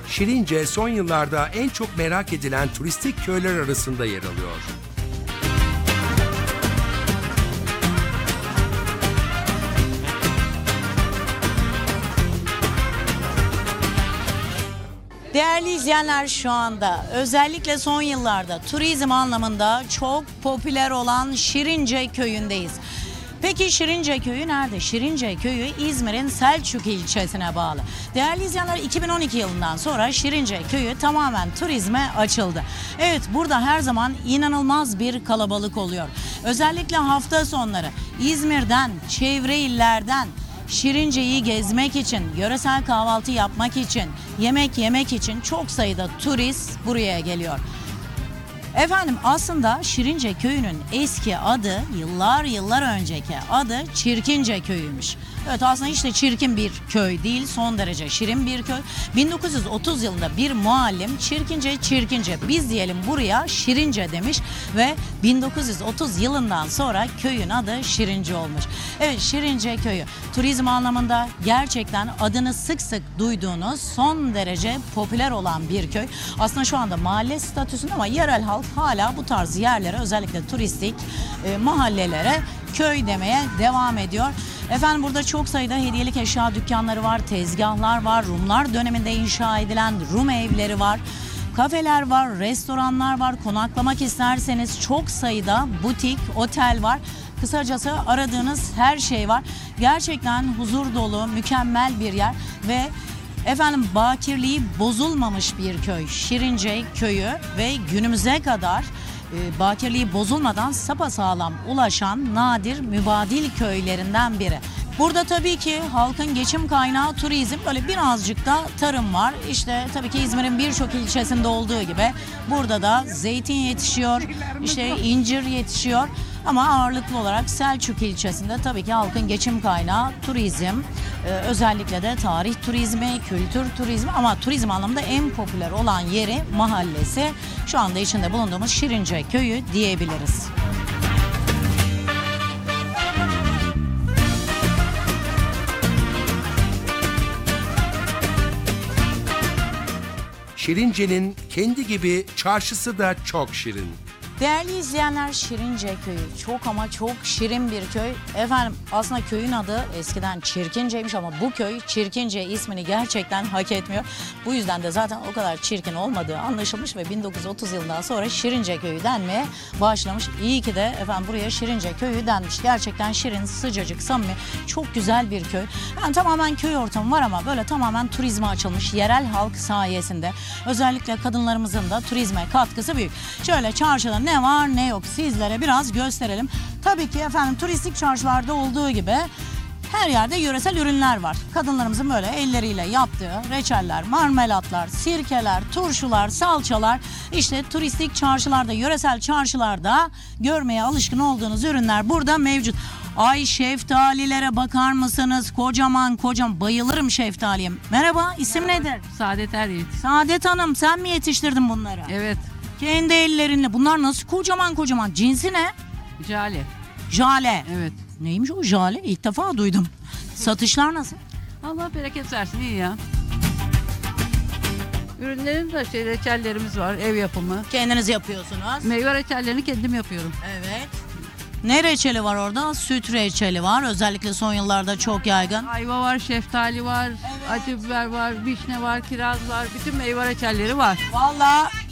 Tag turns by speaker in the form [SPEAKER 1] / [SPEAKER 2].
[SPEAKER 1] Şirince son yıllarda en çok merak edilen turistik köyler arasında yer alıyor.
[SPEAKER 2] Değerli izleyenler, şu anda özellikle son yıllarda turizm anlamında çok popüler olan Şirince köyündeyiz. Peki Şirince köyü nerede? Şirince köyü İzmir'in Selçuk ilçesine bağlı. Değerli izleyenler, 2012 yılından sonra Şirince köyü tamamen turizme açıldı. Evet, burada her zaman inanılmaz bir kalabalık oluyor. Özellikle hafta sonları İzmir'den, çevre illerden Şirince'yi gezmek için, yöresel kahvaltı yapmak için, yemek yemek için çok sayıda turist buraya geliyor. Efendim, aslında Şirince köyünün eski adı, yıllar önceki adı Çirkince köyüymüş. Evet, aslında hiç de çirkin bir köy değil, son derece şirin bir köy. 1930 yılında bir muallim Çirkince biz diyelim buraya Şirince demiş ve 1930 yılından sonra köyün adı Şirince olmuş. Evet, Şirince köyü turizm anlamında gerçekten adını sık sık duyduğunuz, son derece popüler olan bir köy. Aslında şu anda mahalle statüsünde ama yerel halk hala bu tarz yerlere, özellikle turistik mahallelere köy demeye devam ediyor. Efendim, burada çok sayıda hediyelik eşya dükkanları var, tezgahlar var, Rumlar döneminde inşa edilen Rum evleri var, kafeler var, restoranlar var, konaklamak isterseniz çok sayıda butik, otel var. Kısacası aradığınız her şey var. Gerçekten huzur dolu, mükemmel bir yer ve efendim bakirliği bozulmamış bir köy. Şirince köyü ve günümüze kadar bakirliği bozulmadan sapasağlam ulaşan nadir mübadil köylerinden biri. Burada tabii ki halkın geçim kaynağı turizm, böyle birazcık da tarım var. İşte tabii ki İzmir'in birçok ilçesinde olduğu gibi burada da zeytin yetişiyor, işte incir yetişiyor. Ama ağırlıklı olarak Selçuk ilçesinde tabii ki halkın geçim kaynağı turizm, özellikle de tarih turizmi, kültür turizmi, ama turizm anlamında en popüler olan yeri, mahallesi şu anda içinde bulunduğumuz Şirince köyü diyebiliriz.
[SPEAKER 1] Şirince'nin kendi gibi çarşısı da çok şirin.
[SPEAKER 2] Değerli izleyenler, Şirince köyü çok ama çok şirin bir köy. Efendim, aslında köyün adı eskiden Çirkince'ymiş ama bu köy Çirkince ismini gerçekten hak etmiyor. Bu yüzden de zaten o kadar çirkin olmadığı anlaşılmış ve 1930 yılından sonra Şirince köyü denmeye başlamış. İyi ki de efendim buraya Şirince köyü denmiş. Gerçekten şirin, sıcacık, samimi, çok güzel bir köy. Yani tamamen köy ortamı var ama böyle tamamen turizme açılmış, yerel halk sayesinde. Özellikle kadınlarımızın da turizme katkısı büyük. Şöyle çarşıda ne var ne yok sizlere biraz gösterelim. Tabii ki efendim turistik çarşılarda olduğu gibi her yerde yöresel ürünler var. Kadınlarımızın böyle elleriyle yaptığı reçeller, marmelatlar, sirkeler, turşular, salçalar, işte turistik çarşılarda, yöresel çarşılarda görmeye alışkın olduğunuz ürünler burada mevcut. Ay, şeftalilere bakar mısınız? Kocaman bayılırım şeftaliye. Merhaba, isim nedir?
[SPEAKER 3] Saadet Eryiğit.
[SPEAKER 2] Saadet Hanım, sen mi yetiştirdin bunları?
[SPEAKER 3] Evet.
[SPEAKER 2] Kendi ellerinle. Bunlar nasıl kocaman? Cinsi ne?
[SPEAKER 3] Jale.
[SPEAKER 2] Jale.
[SPEAKER 3] Evet.
[SPEAKER 2] Neymiş o jale? İlk defa duydum. Satışlar nasıl?
[SPEAKER 3] Allah bereket versin, iyi ya. Ürünlerin de reçellerimiz var, ev yapımı.
[SPEAKER 2] Kendiniz yapıyorsunuz.
[SPEAKER 3] Meyve reçellerini kendim yapıyorum.
[SPEAKER 2] Evet. Ne reçeli var orada? Süt reçeli var. Özellikle son yıllarda çok yaygın.
[SPEAKER 3] Ayva var, şeftali var, acı biber var, vişne var, kiraz var. Bütün meyve reçelleri var.
[SPEAKER 2] Vallahi